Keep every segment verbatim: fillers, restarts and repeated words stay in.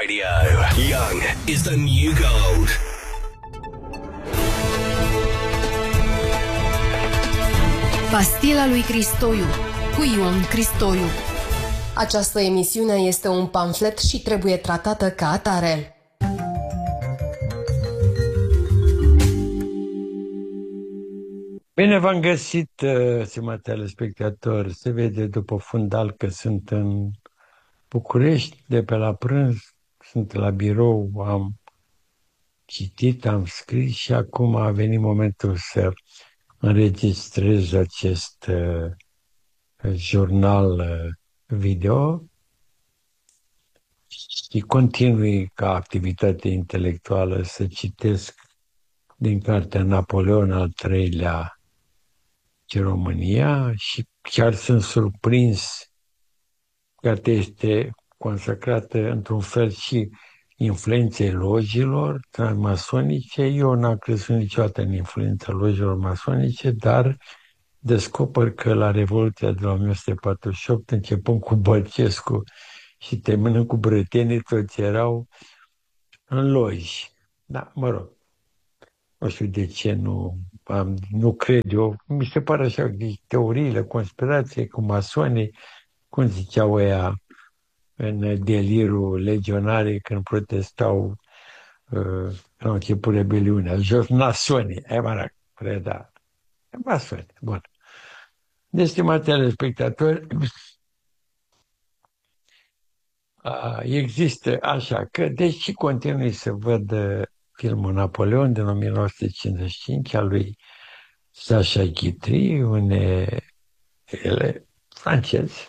Radio. Young is the new gold. Pastila lui Cristoiu cu Ion Cristoiu. Această emisiune este un pamflet și trebuie tratată ca atare. Bine v-am găsit, stimați telespectatori. Se vede după fundal că sunt în București, de pe la prânz, sunt la birou, am citit, am scris și acum a venit momentul să înregistrez acest uh, jurnal uh, video și continui ca activitate intelectuală să citesc din cartea Napoleon al treilea și România și chiar sunt surprins. Cartea este consacrată într-un fel și influenței logilor masonice. Eu n-am crezut niciodată în influența logilor masonice, dar descoper că la Revoluția de la o mie nouă sute patruzeci și opt, începând cu Bălcescu și terminând cu brătenii, toți erau în loji. Da, mă rog, nu știu de ce nu, am, nu cred eu. Mi se pare așa, teoriile, conspirației cu masonii, cum ziceau ăia în delirul legionarii când protestau uh, la început rebeliunea. Jos nasonii, e mă rog, preda. Masoni, bun. Deci, stimați telespectatori, uh, există așa că, deci continui să văd uh, filmul Napoleon din o mie nouă sute cincizeci și cinci al lui Sacha Guitry, un ele francez.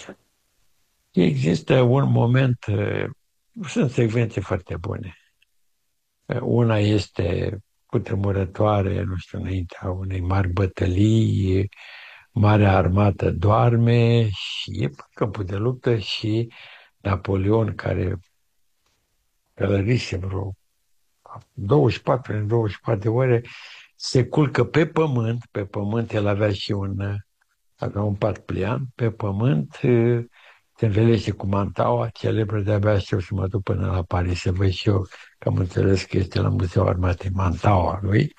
Există un moment, sunt secvențe foarte bune. Una este cutremurătoare, nu știu, înaintea unei mari bătălii, Marea Armată doarme și e pe câmpul de luptă și Napoleon, care călărise vreo douăzeci și patru în douăzeci și patru de ore, se culcă pe pământ, pe pământ, el avea și un, avea un pat pliant, pe pământ, se învelește cu mantaua, celebră, de-abia aștept să mă duc până la Paris, să văd și eu, că am înțeles că este la Muzeul Armatei mantaua lui.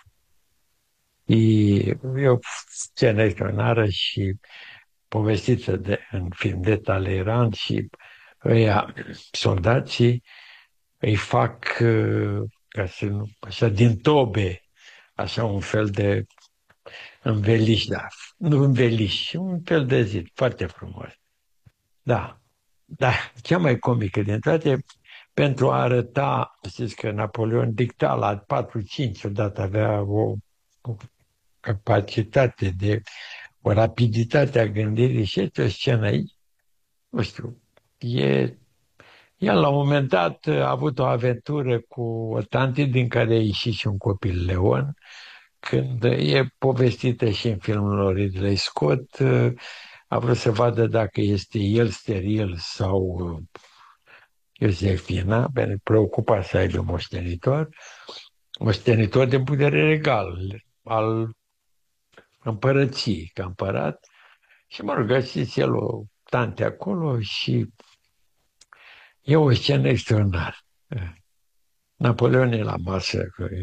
E o scenă extraordinară și povestită de, în film de Talleyrand și ăia, soldații, îi fac, ca să nu, așa, din tobe, așa un fel de înveliș, da, nu înveliș, un fel de zid, foarte frumos. Da, da, cea mai comică din toate, pentru a arăta, știți că Napoleon dicta la patru cinci, odată avea o, o capacitate de, o rapiditate a gândirii și este o scenă aici, nu știu, e, el la un moment dat a avut o aventură cu o tanti din care a ieșit și un copil, Leon, când e povestită și în filmul lui Ridley Scott, a vrut să vadă dacă este el steril sau Iosefina, preocupa să aibă moștenitor, moștenitor de putere regal al împărăției, ca împărat. Și mă rog, găsiți el o tante acolo și e o scenă extraordinară. Napoleon e la masă,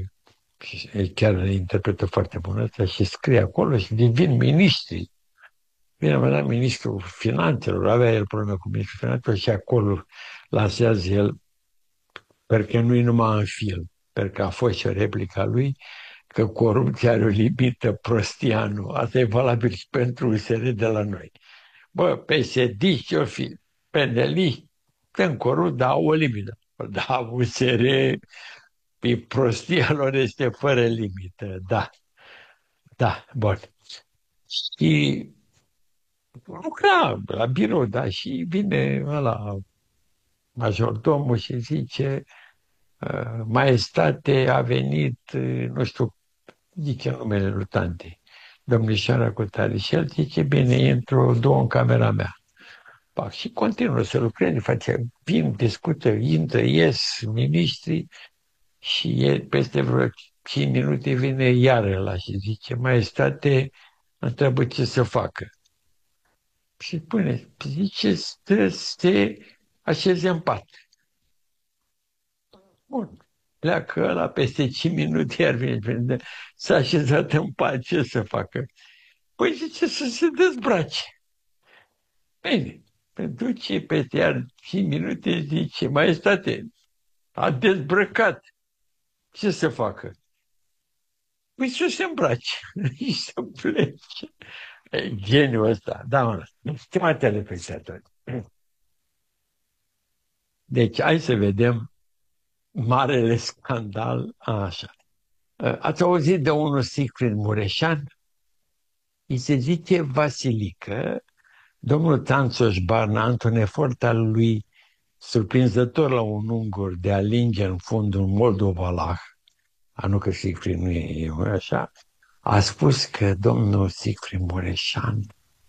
e chiar interpretă foarte bună asta și scrie acolo și vin miniștrii. Bine, mă da ministrul finanțelor, avea el probleme cu ministrul finanțelor și acolo lansează el, pentru că nu-i numai în film, pentru că a fost și o replică a lui, că corupția are o limită, prostia nu. Asta e valabil și pentru U S R de la noi. Bă, P S D ce-o fi, peneliști, în corupt, dar au o limită. Da, U S R, pe prostia lor este fără limită, da. Da, bun. Și lucra la birou, da, și vine ăla, majordomul și zice, maestate, a venit, nu știu, zice numele lui tante, domnișoara cu tare, și el zice, bine, intru, două în camera mea. Pac, și continuă să lucreze, face, vin, discută, intră, ies, miniștri, și el, peste vreo cinci minute vine iară la și zice, maestate, întreabă ce să facă. Și spune, zice, stă, se așeze în pat. Bun. Pleacă ăla peste cinci minute, iar vine, s-a așezat în pat, ce să facă? Păi zice să se dezbrace. Bine, se duce peste iar cinci minute, zice, maestate, a dezbrăcat. Ce să facă? Păi să se îmbrace și să plece. E geniul ăsta. Da, mă, stimați telespectatori. Deci, hai să vedem marele scandal. Așa. Ați auzit de unul Siegfried Mureșan? Îi se zice Vasilică. Domnul Tanțoș Barna, într-un efort al lui surprinzător la un ungur de a linge în fundul Moldovalah, a nu că Siegfried nu e așa, a spus că domnul Siegfried Mureșan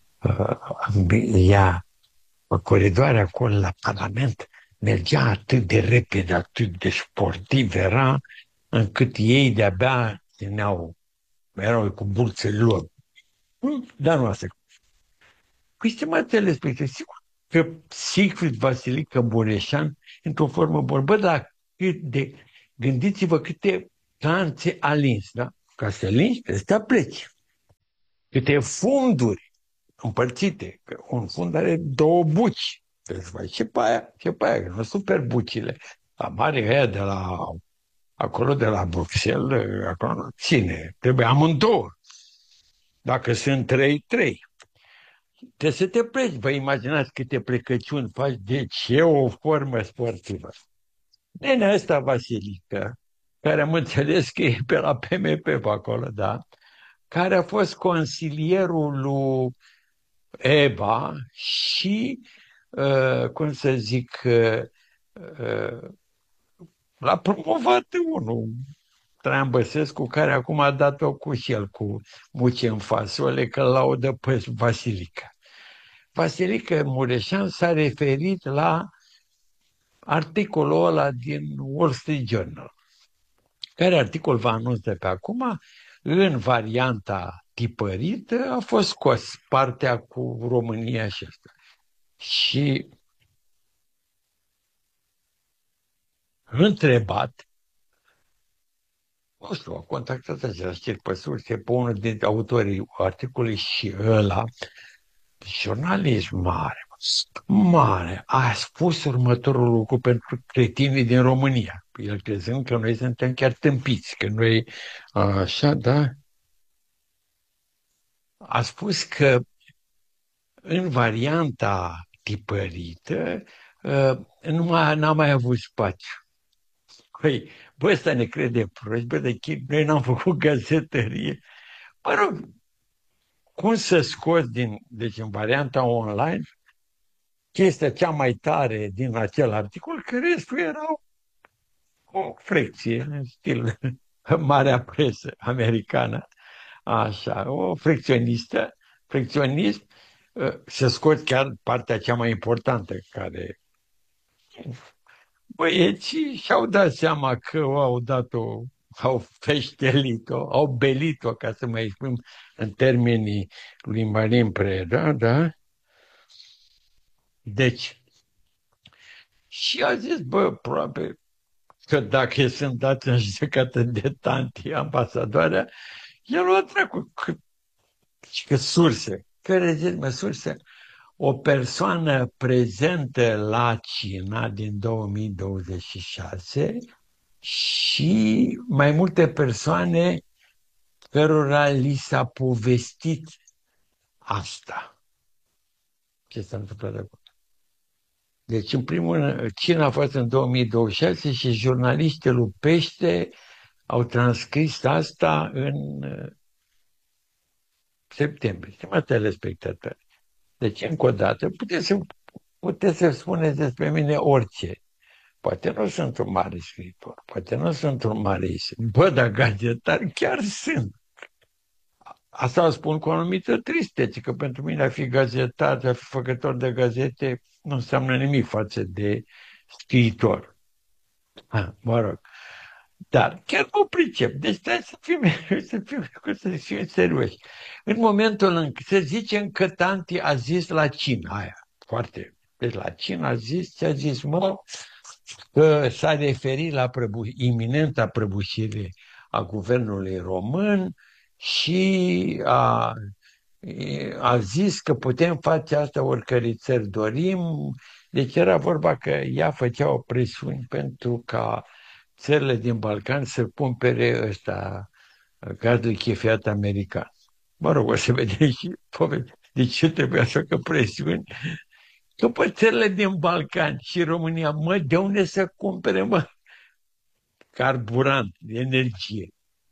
uh, ia coridoare acolo la Parlament, mergea atât de repede, atât de sportiv era, încât ei de-abia țineau, erau cu burțele lor. Dar nu asta. Păi, stimați telespectatori, sigur că Siegfried Vasilică Mureșan, într-o formă bună, bă, dar cât de, gândiți-vă câte canțe a lins, da? Ca să lingi, trebuie să pleci. Câte funduri împărțite, că un fund are două buci. Trebuie să faci și pe aia, și pe aia, că nu super bucile. La mare aia de la, acolo de la Bruxelles, acolo nu ține, trebuie amândouă. Dacă sunt trei, trei. Trebuie să te pleci. Vă imaginați câte plecăciuni faci, de ce o formă sportivă. Nenea ăsta Vasilică, care am înțeles că e pe la P M P pe acolo, da? Care a fost consilierul lui Eva și, uh, cum să zic, uh, uh, l-a promovat unul, Traian Băsescu, care acum a dat-o cu și el, cu muce în fasole, că laudă pe Vasilică. Vasilică Mureșan s-a referit la articolul ăla din Wall Street Journal, care articol vă anunț de pe acum, în varianta tipărită a fost scos partea cu România și asta. Și întrebat, nu știu, a contactat același circumstanțe pe unul dintre autorii articolului și ăla, jurnalist mare, mare, a spus următorul lucru pentru cretinii din România. El crezând că noi suntem chiar tâmpiți, că noi, așa, da, a spus că în varianta tipărită nu n-a mai avut spațiu. Păi, bă, ăsta ne crede proști, bă, de noi n-am făcut gazetărie. Mă rog, cum să scoți din, deci în varianta online, chestia cea mai tare din acel articol, că restul era o frecție în stil marea presă americană, așa, o frecționistă, frecționism, să scoți chiar partea cea mai importantă, care băieții și-au dat seama că au dat-o, au feștelit-o, au belit-o, ca să mai exprim în termenii lui Marin Preda, da? Deci, și a zis, bă, probabil că dacă sunt dați în judecată de tanti ambasadoarea, el o trecut că, că surse, care zic, mă, surse, o persoană prezentă la Cina din două mii douăzeci și șase și mai multe persoane cărora li s-a povestit asta. Ce s-a întâmplat acolo? Deci, în primul rând, Cina a fost în două mii douăzeci și șase și jurnaliștii lui Pește au transcris asta în septembrie. Stimați telespectatori. Deci, încă o dată, puteți să, puteți să spuneți despre mine orice. Poate nu sunt un mare scriitor, poate nu sunt un mare isem. Bă, dar gazetar chiar sunt. Asta o spun cu o anumită tristețe, că pentru mine a fi gazetar, a fi făcător de gazete, nu înseamnă nimic față de scriitor. Ha, mă rog. Dar chiar mă pricep. Deci trebuie să fim, să fim, să fim serioși. În momentul în care se zice că tanti a zis la Cina aia, foarte, deci la Cina a zis, ce a zis, mă, că s-a referit la prăbu iminenta prăbușire a guvernului român și a, a zis că putem face asta oricărei țări dorim. Deci era vorba că ea făcea o presiune pentru ca țările din Balcan să cumpere ăsta gazul chefiat american. Mă rog, o să vedem și povestea. De ce trebuia să facă presiuni? După țările din Balcan și România, mă, de unde să cumpere, mă, carburant, energie?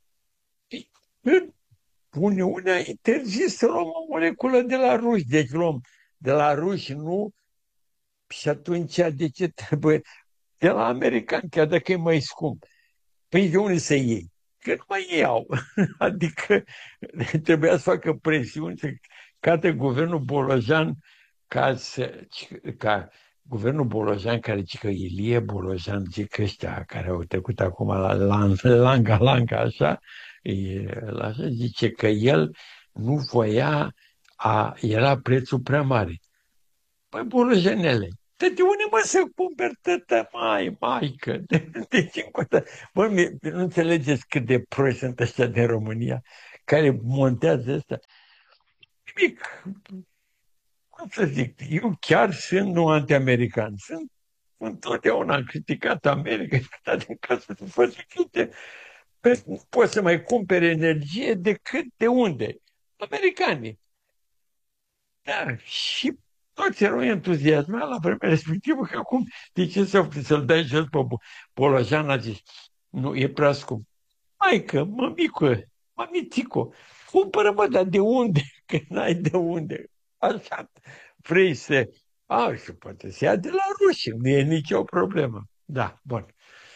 Uniunea a interzis să luăm o moleculă de la ruși, deci luăm de la ruși, nu? Și atunci de ce trebuie? De la americani, chiar dacă e mai scump. Păi de unde să iei? Că nu mai iau. Adică trebuia să facă presiuni, să cate guvernul Bolojan ca, să, ca guvernul Bolojan, care zice că Ilie Bolojan, zice că ăștia care au trecut acum la langa, langa, așa, așa, zice că el nu voia, a, era prețul prea mare. Păi, Bolojanele, de unde mă să cumperi tătă, mai, maică? De, de ce Bă, nu înțelegeți cât de proști sunt ăștia din România, care montează ăsta? Nimic. Cum să zic, eu chiar sunt nu anti-american. Sunt întotdeauna am criticat America, dar din casă să faci câte. Poți să mai cumpere energie decât de unde? Americanii. Da, și toți erau entuziasmați la vremea respectivă, că acum, de ce să, să-l dai jos pe Bolojan? A zis, nu, e prea scump. Maică, mămică, mamitico, cumpără-mă, dar de unde? Că n-ai de unde. Așa, vrei să... A, și poate să ia de la ruși, nu e nicio problemă. Da, bun.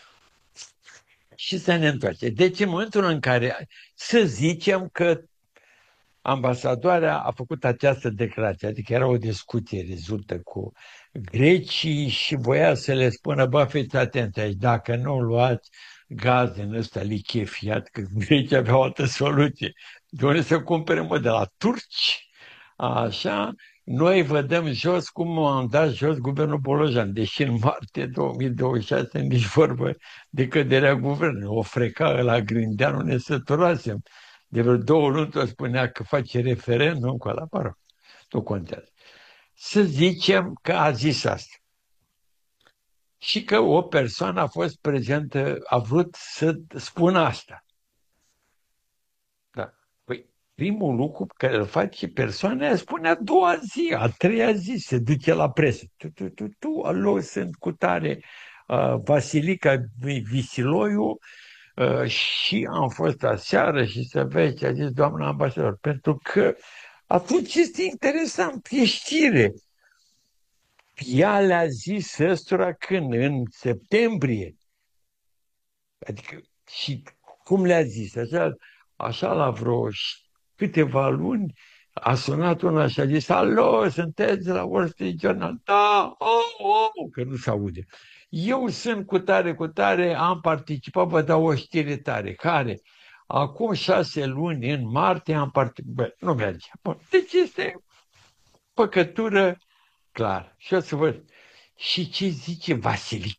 Și să ne întoarcem. Deci în momentul în care să zicem că ambasadoarea a făcut această declarație, adică era o discuție rezultă cu grecii și voia să le spună, bă, fiți atenți aici, dacă nu luați gaz din ăsta lichefiat, că grecii aveau altă soluție, de unde să cumpere, mă, de la turci, așa, noi vă dăm jos cum am dat jos guvernul Bolojan, deși în martie două mii douăzeci și șase nici vorbă de căderea guvernului, o freca la Grindeanu, ne săturasem. De vreo două luni tot spunea că face referendum cu ăla, mă rog, nu contează. Să zicem că a zis asta. Și că o persoană a fost prezentă, a vrut să spună asta. Da. Păi, primul lucru pe care îl face persoana, spune a doua zi, a treia zi, se duce la presă. Tu, tu, tu, tu, alo, sunt cu tare, uh, Vasilica Visiloiu, Uh, și am fost aseară și să vezi ce a zis doamna ambasador, pentru că atunci este interesant, e știre. Ea le-a zis ăstora când? În septembrie. Adică, și cum le-a zis? Așa, așa la vreo câteva luni a sunat una și a zis, alo, sunteți la Wall Street Journal? Da, oh, oh, că nu se aude. Eu sunt cu tare, cu tare, am participat, vă dau o știre tare. Care? Acum șase luni, în martie, am participat. Bă, nu merge. Bun. Deci este păcătură clar. Și o să văd. Și ce zice Vasilic?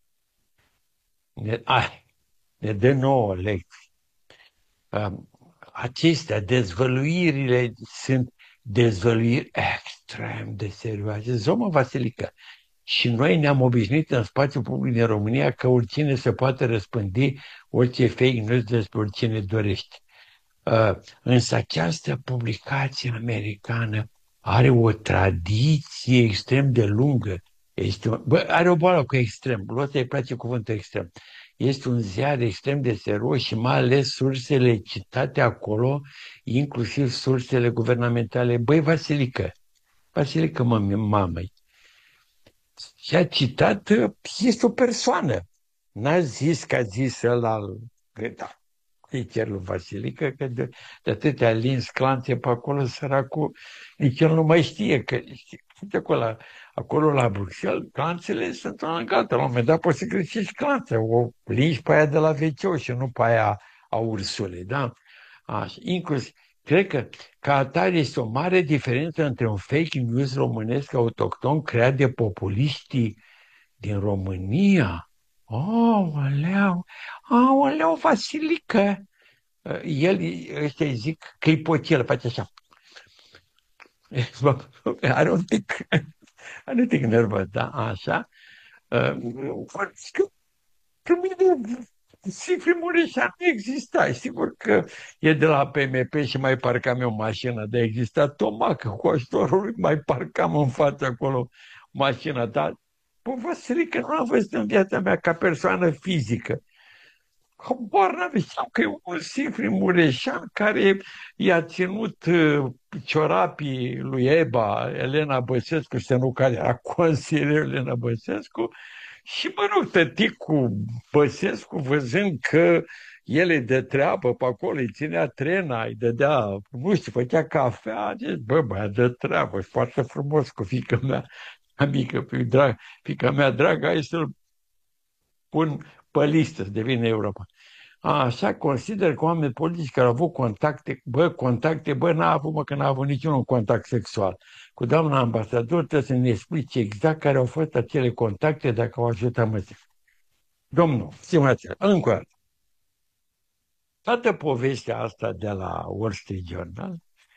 Ne, ai, ne dă nouă lecții. Um, acestea, dezvăluirile, sunt dezvăluiri extrem de serioase. Zomă Vasilică. Și noi ne-am obișnuit în spațiul public din România că oricine se poate răspândi orice fake news despre oricine dorește. Uh, însă această publicație americană are o tradiție extrem de lungă. Este un, bă, are o boală cu extrem. Lui îi place cuvântul extrem. Este un ziar extrem de serios și mai ales sursele citate acolo, inclusiv sursele guvernamentale. Băi, Vasilică, Vasilică, mă, mamă, și a citat, este o persoană. N-a zis că a zis ăla, da, e chiar lui Vasilică, că de, de atâtea lins clanțe pe acolo, săracul, nici el nu mai știe, că știe acolo, acolo la Bruxelles, clanțele sunt una în alta. La un moment dat poți să greșești clanțe, o lingi pe aia de la ve ce și nu pe aia a ursulei, da? Așa, inclusiv. Cred că ca atare este o mare diferență între un fake news românesc autohton creat de populiștii din România Aoleu, aoleu, Vasilică! El, ăștia îi zic că e pocel, face așa. Are un tic, are un tic nervos, da, așa. Că mine Sifri Mureșan nu exista. Sigur că e de la P M P și mai parcam eu mașina, dar exista Tomac, cu ajutorul lui mai parcam în față acolo mașina, dar pe Vasilică nu am văzut în viața mea ca persoană fizică. Habar n-aveam, știam că e un Sifri Mureșan care i-a ținut uh, ciorapii lui Eba, Elena Băsescu, și nu care era consilier Elena Băsescu, și, mă rog, tăticul Băsescu, văzând că el îi dă treabă pe acolo, îi ținea trena, îi dădea, nu știu, făcea cafea, a zis, bă, băia, dă treabă, e foarte frumos cu fiica mea, amică, drag, fiica mea dragă, hai să-l pun pe listă, să devine Europa. A, așa consider că oameni politici care au avut contacte, bă, contacte, bă, n-a avut, mă, că n-a avut niciun contact sexual. Cu doamna ambasador trebuie să ne explice exact care au fost acele contacte, dacă au ajutat mă. Domnul, stimați, încă o dată, toată povestea asta de la Wall Street Journal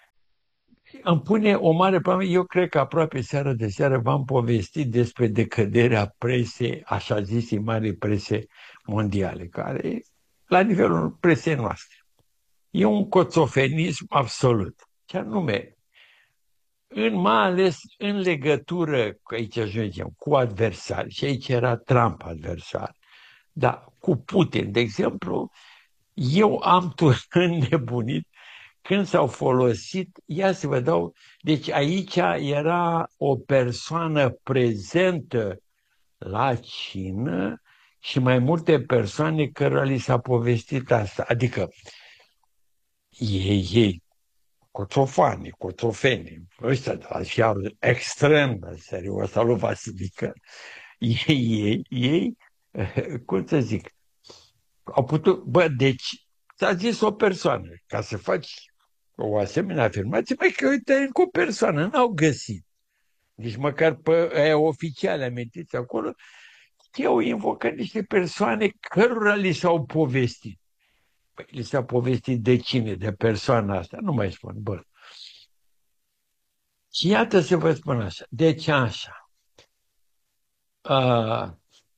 îmi pune o mare problemă. Eu cred că aproape seară de seară v-am povestit despre decăderea presei, așa zisii mari prese mondiale, care la nivelul presei noastre. E un coțofenism absolut. Ce anume, în, mai ales în legătură, cu aici ajungem, cu adversari, și aici era Trump adversar, dar cu Putin, de exemplu, eu am tot înnebunit când s-au folosit, ia să vă dau, deci aici era o persoană prezentă la cină și mai multe persoane cărora li s-a povestit asta, adică ei, ei, coțofanii, coțofenii, ăștia de la ziarul extrem de serios al lui Vasilică, ei, ei, ei, cum să zic, au putut, bă, deci ți-a zis o persoană, ca să faci o asemenea afirmație, mai că uite, încă o persoană, n-au găsit. Deci măcar pe aia oficiale amintiți acolo, ei au invocat niște persoane cărora li s-au povestit. Păi, li s-a povestit de cine, de persoana asta, nu mai spun, bă. Și iată să vă spun așa, deci așa. Uh,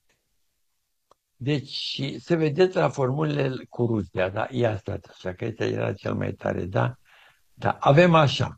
deci, să vedeți la formulele cu Rusia, da? Ia stați așa, că ăsta era cel mai tare, da? Da, avem așa.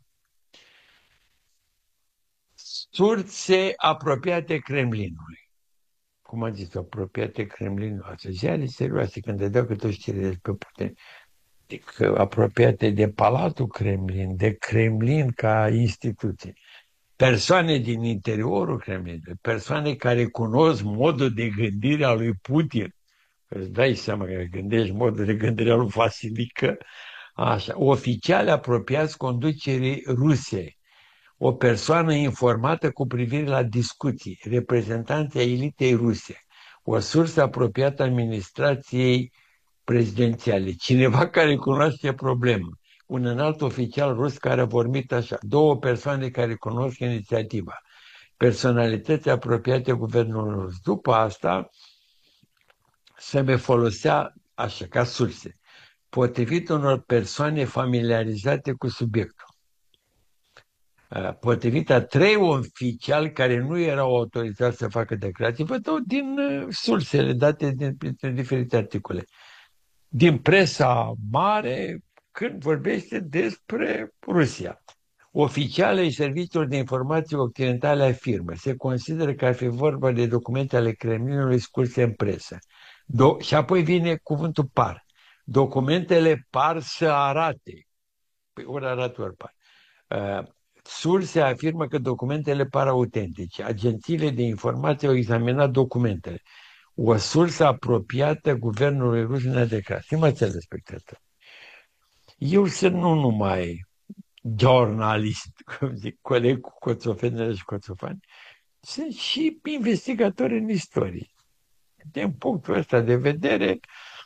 Surse apropiate Kremlinului. Cum am zis, apropiate Kremlinului. Asta ziare serioase, când dădeau câte o știre despre Putin. Adică apropiate de Palatul Kremlin, de Kremlin ca instituție. Persoane din interiorul Kremlinului, persoane care cunosc modul de gândire al lui Putin. Îți dai seama că gândești modul de gândire al lui Vasilică. Așa, oficiali apropiați conducerii ruse, o persoană informată cu privire la discuții, reprezentanții elitei ruse, o sursă apropiată administrației prezidențiale, cineva care cunoaște problema, un înalt oficial rus care a vorbit așa, două persoane care cunosc inițiativa, personalități apropiate guvernului rus. După asta se mai folosea așa, ca surse, potrivit unor persoane familiarizate cu subiectul. Potrivit a trei oficiali care nu erau autorizați să facă declarații, vă dau din sursele date din, din diferite articole. Din presa mare, când vorbește despre Rusia. Oficialii serviciilor de informații occidentale afirmă, se consideră că ar fi vorba de documente ale Kremlinului scurse în presă. Do- și apoi vine cuvântul par. Documentele par să arate. Păi ori arată, ori par. Uh, surse afirmă că documentele par autentice. Agențiile de informație au examinat documentele. O sursă apropiată guvernului rus ne-a declarat. Stimați spectatori, eu sunt nu numai jurnalist, cum zic, coleg cu coțofenele și coțofani, sunt și investigator în istorie. Din punctul ăsta de vedere,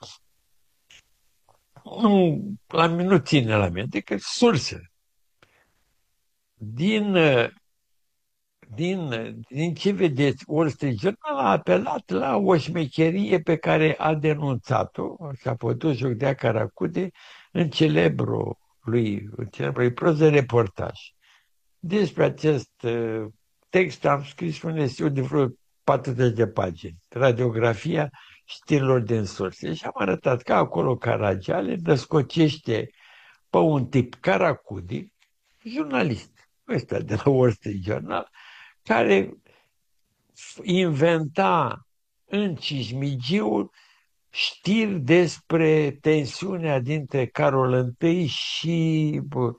nu, la mine nu ține la mine, decât sursă. Din din, din ce vedeți, Wall Street Journal a apelat la o șmecherie pe care a denunțat-o, s-a putut jucdea Caracude în celebrul lui, în celebrul lui prost de reportaj. Despre acest uh, text am scris un eseu de vreo patruzeci de pagini, radiografia știrilor din surse. Și am arătat că acolo Caragiale născocește pe un tip Caracudi, jurnalist, ăsta de la Wall Street Journal, care inventa în Cismigiu știri despre tensiunea dintre Carol I și uh,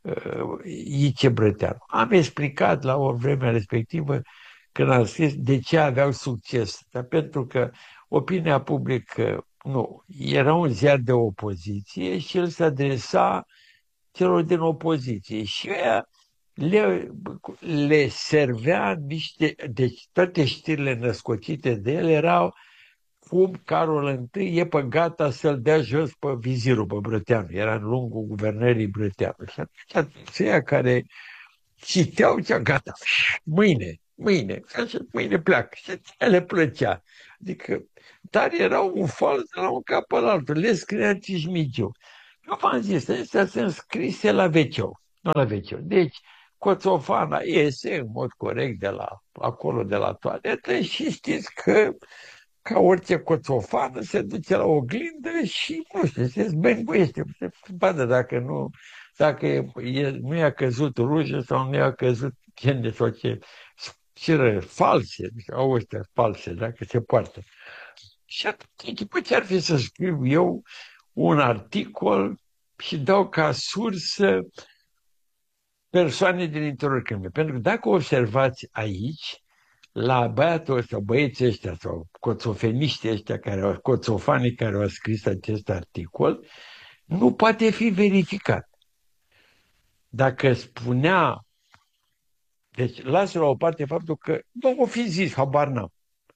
Ice Brăteanu. Am explicat la o vreme respectivă, când am scris, de ce aveau succes. Dar pentru că opinia publică, nu, era un ziar de opoziție și el se adresa celor din opoziție. Și ea le, le servea niște, deci toate știrile născocite de el erau cum Carol I e pe gata să-l dea jos pe vizirul, pe Brăteanu. Era în lungul guvernării Brăteanu. Și atunci aceia care citeau, zicea, gata, mâine, mâine, așa, mâine pleacă. Și le plăcea. Adică, dar era un fals de la un cap la altul. Le scria în Cismigiu. Eu v-am zis, astea sunt scrise la veciou, nu la veciou. Deci, Coțofana iese în mod corect de la acolo, de la toaletă și știți că ca orice coțofană se duce la oglindă și, nu știu, se zbenguiește. Se vadă dacă nu, dacă e, nu i-a căzut rujă sau nu i-a căzut gene sau ce știri false, au ăștia false, dacă se poartă. Și atunci, păi ce ar fi să scriu eu un articol și dau ca sursă persoane din interiorul crimei. Pentru că dacă observați aici, la băiatul ăsta, băieții ăștia sau coțofeniștii ăștia, care au, coțofanii care au scris acest articol, nu poate fi verificat. Dacă spunea, deci lasă la o parte faptul că nu o fi zis, habar n-am.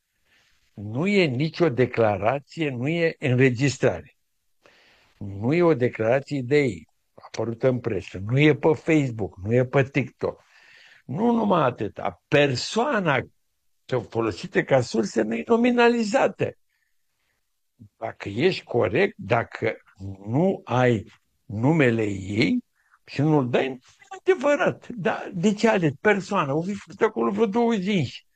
Nu e nicio declarație, nu e înregistrare. Nu e o declarație de ei, apărută în presă, nu e pe Facebook, nu e pe TikTok. Nu numai atâta. Persoana folosită ca sursă nu e nominalizată. Dacă ești corect, dacă nu ai numele ei și nu-l dai, nu e adevărat. Dar de ce ales persoana? O fi fost acolo vreo douăzeci.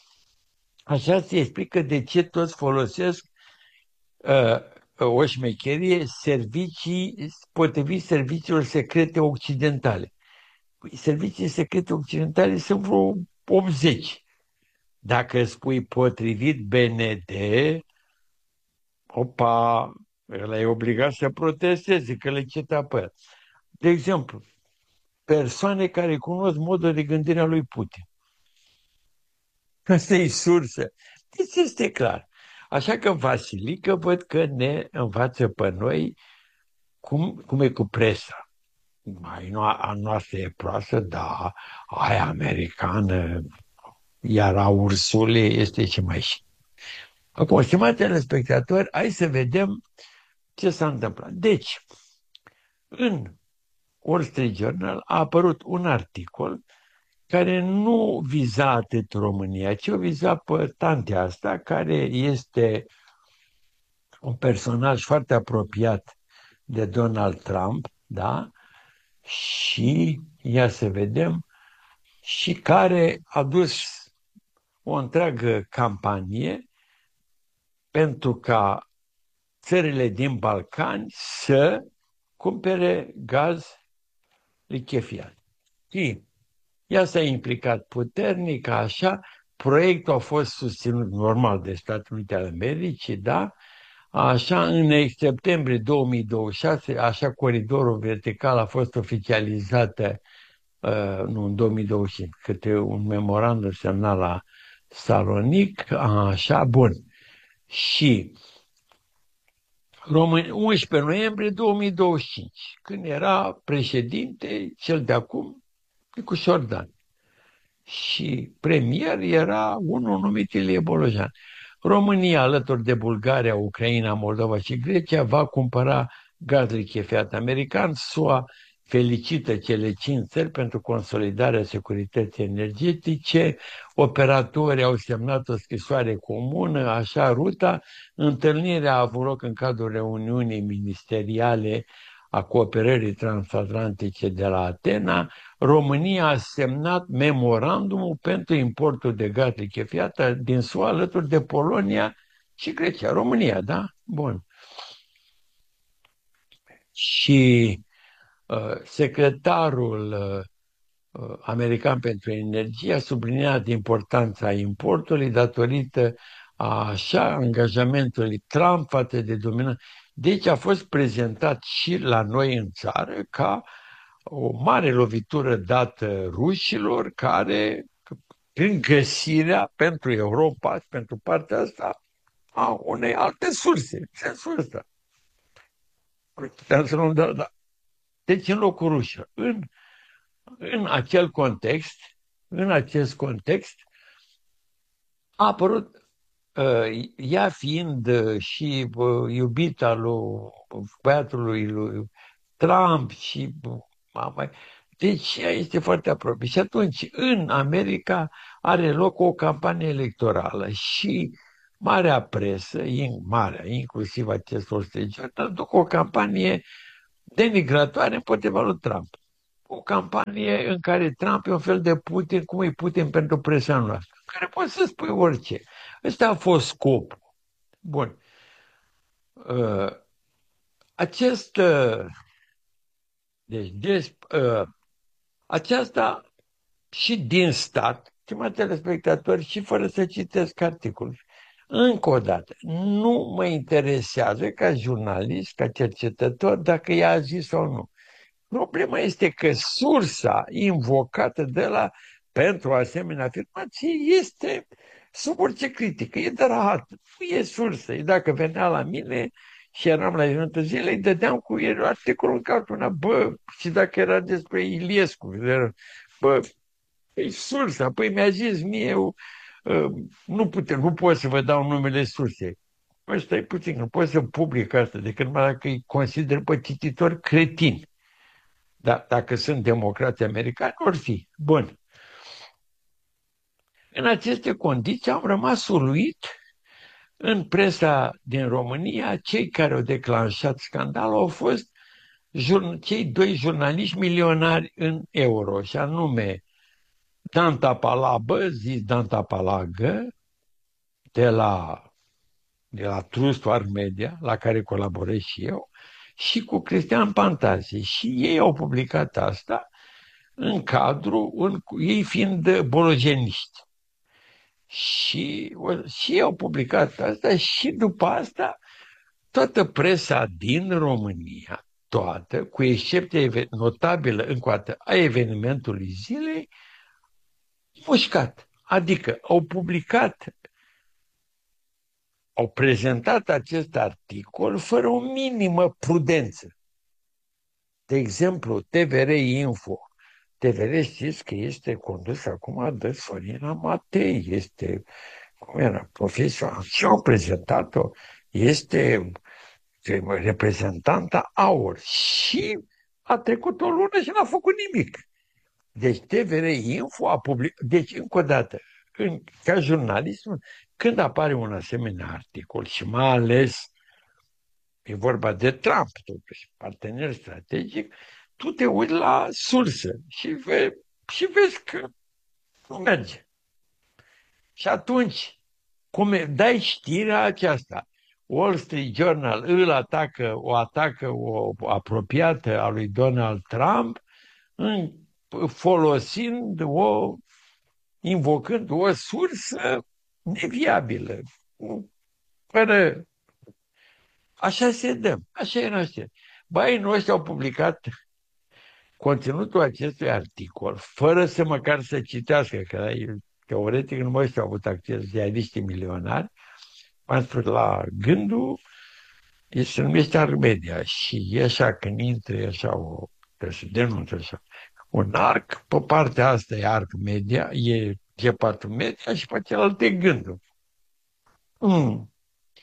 Așa se explică de ce toți folosesc uh, o șmecherie, servicii, potrivit serviciilor secrete occidentale. Servicii secrete occidentale sunt vreo optzeci. Dacă spui potrivit B N D, opa, ăla e obligat să protesteze, că le cita pe el. De exemplu, persoane care cunosc modul de gândire a lui Putin. Asta e sursă. Deci este clar. Așa că Vasilică văd că ne învață pe noi cum, cum e cu presa. Mai nu, a noastră e proastă, da, aia americană, iar a Ursulei este și mai și. Acum, stimați telespectatori, hai să vedem ce s-a întâmplat. Deci, în Wall Street Journal a apărut un articol care nu viza atât România, ci o viza pe tantea asta, care este un personaj foarte apropiat de Donald Trump, da? Și, ia să vedem, și care a dus o întreagă campanie pentru ca țările din Balcani să cumpere gaz lichefiat. Și ea s-a implicat puternic, așa, proiectul a fost susținut normal de Statele Unite ale Americii, da? Așa, în septembrie două mii douăzeci și șase, așa, coridorul vertical a fost oficializată, uh, nu, în două mii douăzeci și cinci, câte un memorandum semnat la Salonic, așa, bun. Și România, unsprezece noiembrie două mii douăzeci și cinci, când era președinte, cel de acum, Nicușor Dan. Și premier era unul numit Ilie Bolojan. România, alături de Bulgaria, Ucraina, Moldova și Grecia, va cumpăra gaz lichefiat american. S U A felicită cele cinci țări pentru consolidarea securității energetice. Operatorii au semnat o scrisoare comună, așa ruta. Întâlnirea a avut loc în cadrul reuniunii ministeriale a cooperării transatlantice de la Atena. România a semnat memorandumul pentru importul de gaz lichefiat din S U A alături de Polonia și Grecia. România, da? Bun. Și uh, secretarul uh, american pentru energie a subliniat importanța importului datorită a așa angajamentului Trump față de dominant. Deci a fost prezentat și la noi în țară ca o mare lovitură dată rușilor care, prin găsirea pentru Europa, pentru partea asta, a unei alte surse, în sensul ăsta. Puteam să nu dau, da. Deci în locul rușilor. În, în acel context, în acest context, a apărut uh, ea fiind uh, și uh, iubita lui băiatului lui Trump și uh, mama. Deci ea este foarte aproape. Și atunci, în America are loc o campanie electorală și marea presă, marea, inclusiv acestor stăgiori, duc o campanie denigratoare împotriva lui Trump. O campanie în care Trump e un fel de Putin, cum e Putin pentru presa noastră, în care poți să spui orice. Ăsta a fost scopul. Bun. Uh, acest uh, deci, des, uh, aceasta și din stat, stimați telespectatori, și fără să citesc articolul. Încă o dată, nu mă interesează ca jurnalist, ca cercetător, dacă ea a zis sau nu. Problema este că sursa invocată de la pentru asemenea afirmații este sub orice critică, e de rahat, nu e sursă. Dacă venea la mine și eram la eventul zilei, dădeam cu el articolul în cartuna, bă, și dacă era despre Iliescu, bă, e sursa, păi mi-a zis mie, eu, nu, pute, nu pot să vă dau numele sursei. Păi stai puțin, nu pot să public asta, decât numai dacă îi consider pe cititori cretini. Dar dacă sunt democrați americani, or fi. Bun. În aceste condiții am rămas uluit. În presa din România, cei care au declanșat scandalul au fost cei doi jurnaliști milionari în euro, și anume Dan Tapalabă, zis Dan Tapalagă, de la, de la Trust War Media, la care colaborez și eu, și cu Cristian Pantasi. Și ei au publicat asta în cadrul, în, ei fiind bologeniști. Și, și ei au publicat asta și după asta toată presa din România, toată, cu excepție notabilă încă o dată a evenimentului zilei, mușcat. Adică au publicat, au prezentat acest articol fără o minimă prudență. De exemplu, T V R Info. T V R știți că este condus acum de Sorina Matei, este, cum era, profesor, și au prezentat-o, este reprezentanta AUR și a trecut o lună și n-a făcut nimic. Deci T V R Info a publicat, deci încă o dată, în, ca jurnalism, când apare un asemenea articol și mai ales e vorba de Trump, totuși, partener strategic, tu te uiți la sursă și, ve, și vezi că nu merge. Și atunci, cum dai știrea aceasta, Wall Street Journal îl atacă, o atacă o apropiată a lui Donald Trump, în, folosind o, invocând o sursă neviabilă. Fără, așa se dă, așa e noastră. Băi, noștri au publicat conținutul acestui articol, fără să măcar să citească, că teoretic nu mai au avut acces ziariștii milionari, m-am spus la gândul, se numește Armedia și e așa, când intră, e așa, o, trebuie să denunță așa, un arc, pe partea asta e arc media, e G patru media și pe celălalt e gândul. Mm.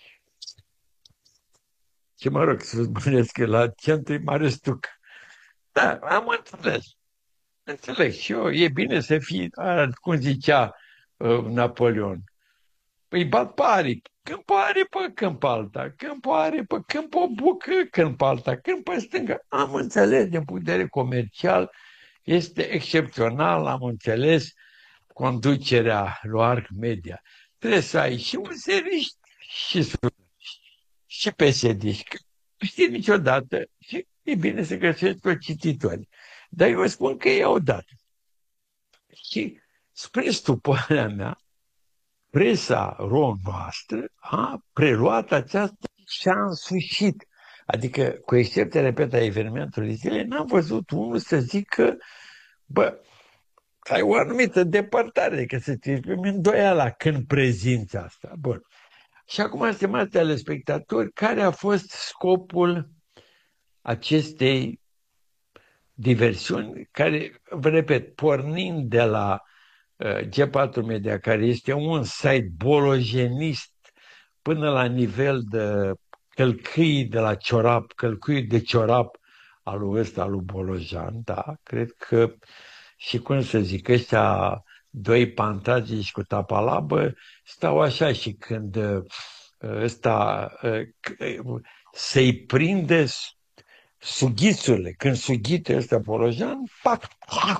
Și mă rog, să spuneți că la centru e mare stuc. Da, am înțeles. Înțeleg și eu. E bine să fii, cum zicea uh, Napoleon, îi bat pe aripi. Când pe aripă, când pe alta. Când pe aripă, când pe o bucă, când pe alta. Când pe stânga. Am înțeles din punct de vedere comercial. Este excepțional, am înțeles conducerea lui Arc Media. Trebuie să ai și un seriști și și P S D. Nu știi niciodată și e bine să găsești o cititori. Dar eu spun că ei au dat. Și spre stuparea mea, presa ro-noastră a preluat această și a însușit. Adică, cu excepția, repet, a evenimentului zilei, n-am văzut unul să zică, bă, ai o anumită depărtare, că să te exprimi îndoiala când prezinți asta. Bun. Și acum, stimați telespectatori, care a fost scopul acestei diversiuni, care, vă repet, pornind de la uh, G patru Media, care este un site bolojenist până la nivel de călcâi de la ciorap, călcâi de ciorap al lui ăsta, al lui Bolojan, da, cred că și cum să zic, ăștia doi pantaji și cu tapalabă stau așa și când ăsta să-i prinde sughițurile, când sughite ăsta Bolojan, pac, pac,